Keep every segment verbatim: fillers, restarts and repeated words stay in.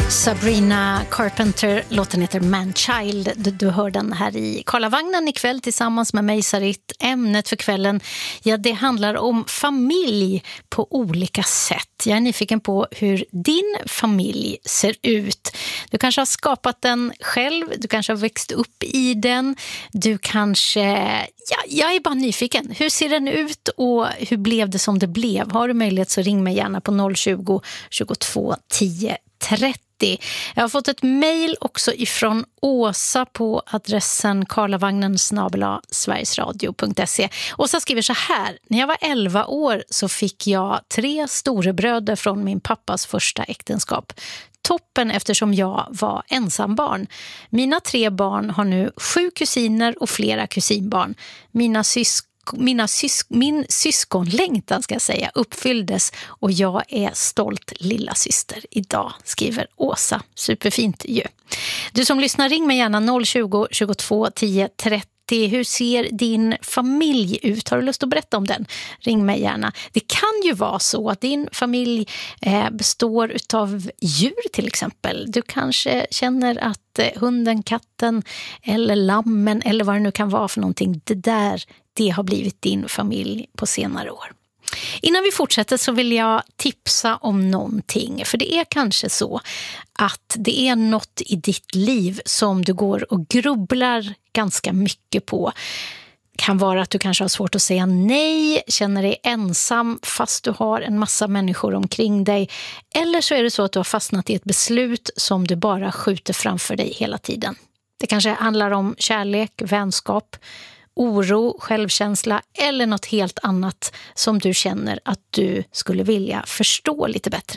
Sabrina Carpenter, låten heter Manchild. Du, du hör den här i Karlavagnen ikväll tillsammans med mig, Sarit. Ämnet för kvällen, ja, det handlar om familj på olika sätt. Jag är nyfiken på hur din familj ser ut. Du kanske har skapat den själv, du kanske har växt upp i den. Du kanske, ja, jag är bara nyfiken. Hur ser den ut och hur blev det som det blev? Har du möjlighet så ring mig gärna på noll tjugo, tjugotvå, tio, trettio. Jag har fått ett mejl också ifrån Åsa på adressen karlavagnen snabel-a sverigesradio punkt se. Åsa skriver så här: när jag var elva år så fick jag tre storebröder från min pappas första äktenskap. Toppen eftersom jag var ensambarn. Mina tre barn har nu sju kusiner och flera kusinbarn. Mina syskon Mina sys- min syskonlängtan ska jag säga uppfylldes och jag är stolt lilla syster idag, skriver Åsa. Superfint ju. Du som lyssnar, ring mig gärna noll tjugo, tjugotvå, tio, trettio. Hur ser din familj ut? Har du lust att berätta om den? Ring mig gärna. Det kan ju vara så att din familj eh, består utav djur till exempel. Du kanske känner att eh, hunden, katten eller lammen eller vad det nu kan vara för någonting, det där, det har blivit din familj på senare år. Innan vi fortsätter så vill jag tipsa om någonting. För det är kanske så att det är något i ditt liv som du går och grubblar ganska mycket på. Det kan vara att du kanske har svårt att säga nej, känner dig ensam fast du har en massa människor omkring dig. Eller så är det så att du har fastnat i ett beslut som du bara skjuter framför dig hela tiden. Det kanske handlar om kärlek, vänskap, oro, självkänsla eller något helt annat som du känner att du skulle vilja förstå lite bättre.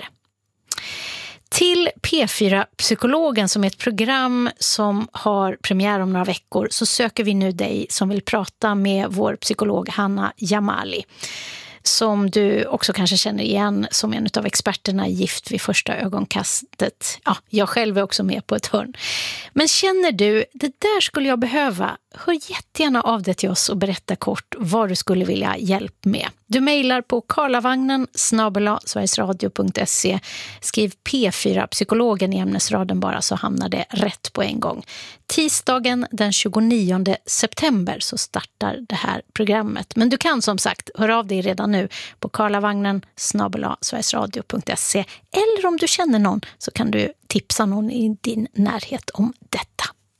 Till P fyra Psykologen, som är ett program som har premiär om några veckor, så söker vi nu dig som vill prata med vår psykolog Hanna Jamali, som du också kanske känner igen som en av experterna i Gift vid första ögonkastet. Ja, jag själv är också med på ett hörn. Men känner du, det där skulle jag behöva, hör jättegärna av dig till oss och berätta kort vad du skulle vilja hjälp med. Du mejlar på karlavagnen snabel-a sverigesradio punkt se. Skriv P fyra Psykologen i ämnesraden bara så hamnar det rätt på en gång. Tisdagen den tjugonionde september så startar det här programmet. Men du kan som sagt höra av dig redan nu på karlavagnen snabel-a sverigesradio punkt se. Eller om du känner någon så kan du tipsa någon i din närhet om detta.